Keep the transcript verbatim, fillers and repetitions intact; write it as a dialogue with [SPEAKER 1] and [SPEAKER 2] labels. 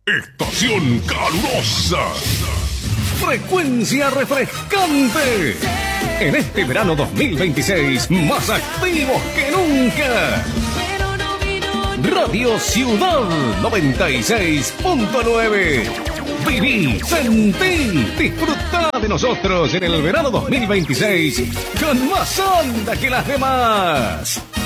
[SPEAKER 1] Estación calurosa.
[SPEAKER 2] Frecuencia refrescante. En este verano dos mil veintiséis, más activos que nunca. Radio Ciudad noventa y seis punto nueve. Viví, sentí, disfruta de nosotros en el verano dos mil veintiséis con más onda que las demás.